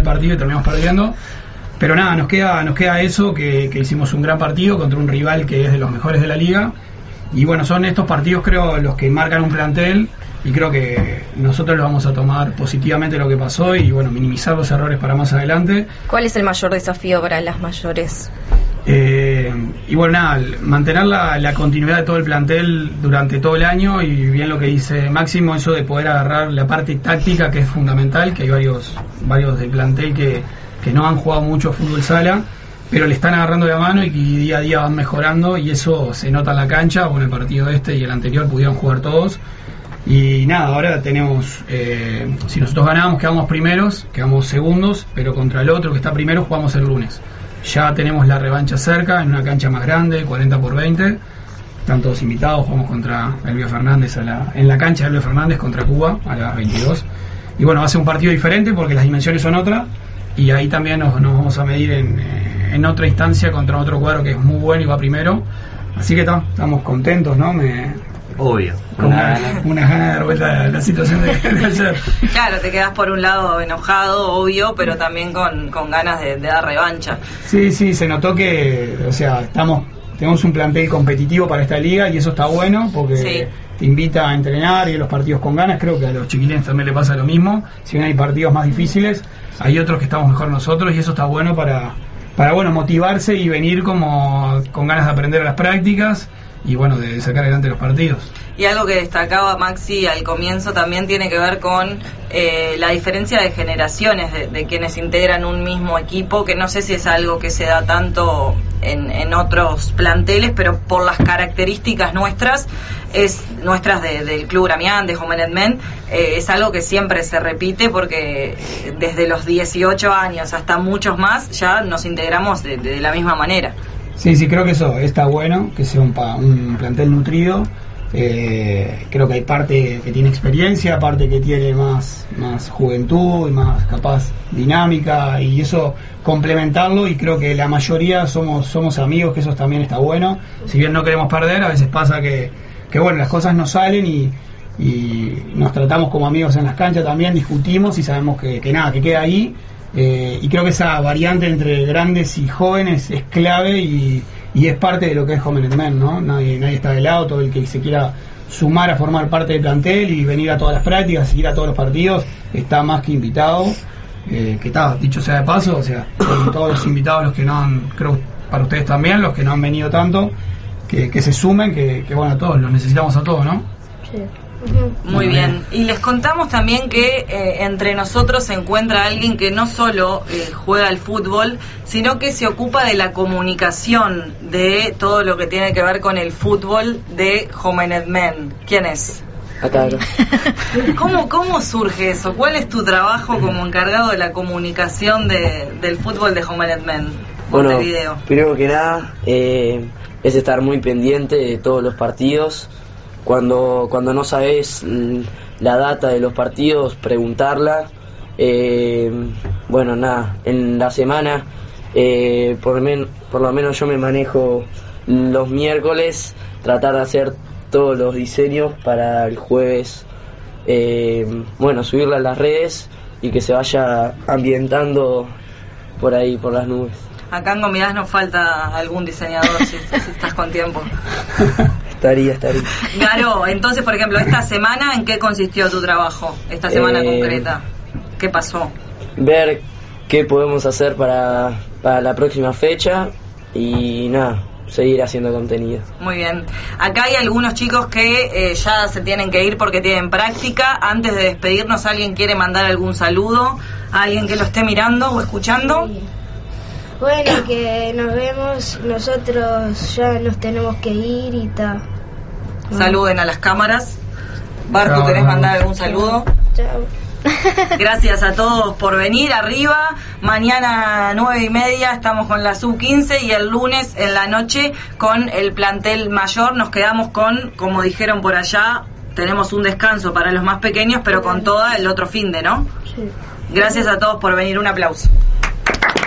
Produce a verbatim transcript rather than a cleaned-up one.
partido y terminamos perdiendo. Pero nada, nos queda nos queda eso, que, que hicimos un gran partido contra un rival que es de los mejores de la liga. Y bueno, son estos partidos, creo, los que marcan un plantel, y creo que nosotros lo vamos a tomar positivamente lo que pasó y bueno, minimizar los errores para más adelante. ¿Cuál es el mayor desafío para las mayores? Eh, y bueno, nada, mantener la, la continuidad de todo el plantel durante todo el año, y bien lo que dice Máximo, eso de poder agarrar la parte táctica, que es fundamental, que hay varios varios del plantel que, que no han jugado mucho fútbol sala, pero le están agarrando la mano y que día a día van mejorando, y eso se nota en la cancha. Bueno, el partido este y el anterior pudieron jugar todos. Y nada, ahora tenemos, eh, si nosotros ganamos quedamos primeros, quedamos segundos, pero contra el otro que está primero jugamos el lunes. Ya tenemos la revancha cerca, en una cancha más grande, cuarenta por veinte. Están todos invitados, jugamos contra Elvio Fernández, a la, en la cancha de Elvio Fernández contra Cuba a las veintidós. Y bueno, va a ser un partido diferente porque las dimensiones son otras, y ahí también nos, nos vamos a medir en, en otra instancia contra otro cuadro que es muy bueno y va primero. Así que tam, estamos contentos, ¿no? Me, Obvio. Con una, gana. unas ganas de dar vuelta a la situación de, de ayer. Claro, te quedas por un lado enojado, obvio, pero también con, con ganas de, de dar revancha. Sí, sí, se notó que, o sea, estamos tenemos un plantel competitivo para esta liga, y eso está bueno porque sí. te invita a entrenar y a los partidos con ganas. Creo que a los chiquilines también les pasa lo mismo. Si bien hay partidos más difíciles, hay otros que estamos mejor nosotros, y eso está bueno para, para bueno, motivarse y venir como con ganas de aprender a las prácticas y bueno, de sacar adelante los partidos. Y algo que destacaba Maxi al comienzo también tiene que ver con eh, la diferencia de generaciones de, de quienes integran un mismo equipo, que no sé si es algo que se da tanto en, en otros planteles, pero por las características nuestras, es nuestras de, del Club Gramián, de Jomenet Men, eh, es algo que siempre se repite, porque desde los dieciocho años hasta muchos más ya nos integramos de, de la misma manera. Sí, sí, creo que eso está bueno, que sea un, pa, un plantel nutrido. Eh, creo que hay parte que tiene experiencia, parte que tiene más, más juventud y más capaz dinámica, y eso complementarlo, y creo que la mayoría somos somos amigos, que eso también está bueno. Si bien no queremos perder, a veces pasa que, que bueno, las cosas no salen y, y nos tratamos como amigos en las canchas también, discutimos y sabemos que, que nada, que queda ahí. Eh, y creo que esa variante entre grandes y jóvenes es clave, y, y es parte de lo que es Jomenet Men, ¿no? Nadie, nadie está de lado. Todo el que se quiera sumar a formar parte del plantel y venir a todas las prácticas, seguir a todos los partidos, está más que invitado. Eh, que está, dicho sea de paso, o sea, con todos los invitados, los que no han, creo para ustedes también, los que no han venido tanto, que, que se sumen, que, que bueno, a todos, los necesitamos a todos, ¿no? Sí. Muy bien, y les contamos también que eh, entre nosotros se encuentra alguien que no solo eh, juega al fútbol, sino que se ocupa de la comunicación de todo lo que tiene que ver con el fútbol de Jomenet Men. ¿Quién es? Ataro. ¿Cómo, ¿Cómo surge eso? ¿Cuál es tu trabajo como encargado de la comunicación de, del fútbol de Jomenet Men? Bueno, Montevideo. Primero que nada eh, es estar muy pendiente de todos los partidos. Cuando cuando no sabes la data de los partidos, preguntarla. Eh, bueno, nada, en la semana, eh, por, men, por lo menos yo me manejo los miércoles, tratar de hacer todos los diseños para el jueves, eh, bueno, subirla a las redes y que se vaya ambientando por ahí, por las nubes. Acá en Gomirás nos falta algún diseñador, si, si estás con tiempo. Estaría, estaría. Garo, entonces, por ejemplo, esta semana, ¿en qué consistió tu trabajo? Esta semana eh, concreta. ¿Qué pasó? Ver qué podemos hacer para, para la próxima fecha y nada, seguir haciendo contenido. Muy bien. Acá hay algunos chicos que eh, ya se tienen que ir porque tienen práctica. Antes de despedirnos, ¿alguien quiere mandar algún saludo? ¿A alguien que lo esté mirando o escuchando? Sí. Bueno, que nos vemos, nosotros ya nos tenemos que ir y tal. Saluden a las cámaras. Barco, ¿querés mandar algún saludo? Chao. Gracias a todos por venir arriba. Mañana nueve y media estamos con la sub quince y el lunes en la noche con el plantel mayor. Nos quedamos con, como dijeron por allá, tenemos un descanso para los más pequeños, pero con toda el otro finde, ¿no? Sí. Gracias a todos por venir. Un aplauso.